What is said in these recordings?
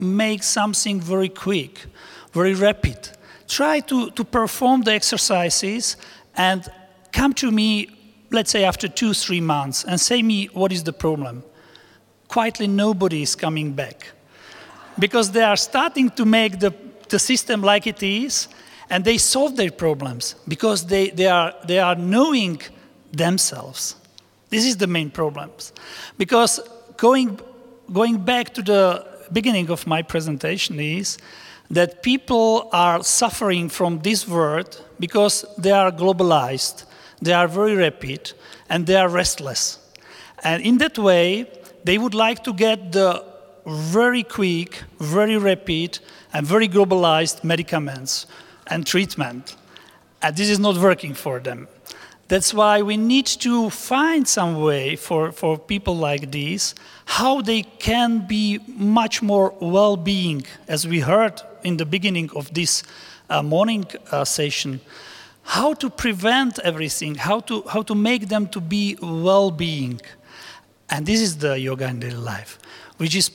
make something very quick, very rapid. Try to perform the exercises and come to me, let's say after 2-3 months, and say me what is the problem. Quietly, nobody is coming back. Because they are starting to make the system like it is, and they solve their problems, because they are knowing themselves. This is the main problems. Because going back to the beginning of my presentation is that people are suffering from this world because they are globalized, they are very rapid, and they are restless. And in that way, they would like to get the very quick, very rapid, and very globalized medicaments and treatment. And this is not working for them. That's why we need to find some way for people like this, how they can be much more well-being, as we heard in the beginning of this morning session, how to prevent everything, how to make them to be well-being. And this is the yoga in daily life, which is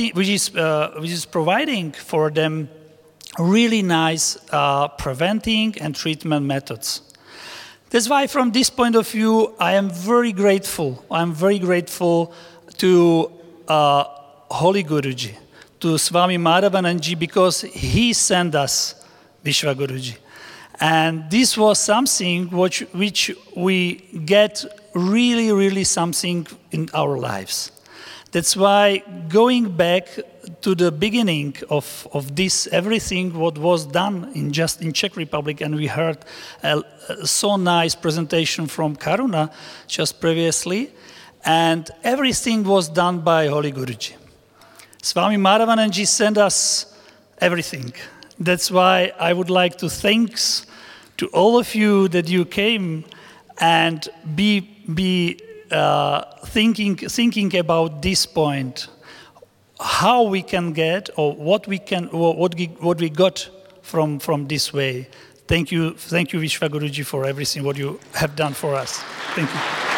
providing for them really nice preventing and treatment methods. That's why, from this point of view, I am very grateful. I'm very grateful to Holy Guruji, to Swami Madhavanandaji, because he sent us Vishwa Guruji. And this was something which we get really, really something in our lives. That's why going back to the beginning of this, everything what was done in Czech Republic, and we heard a so nice presentation from Karuna just previously, and everything was done by Holy Guruji. Swami Madhavanandaji sent us everything. That's why I would like to thanks to all of you that you came and be thinking about this point, how we can get, or what we got from this way. Thank you, Vishwa Guruji, for everything what you have done for us. Thank you.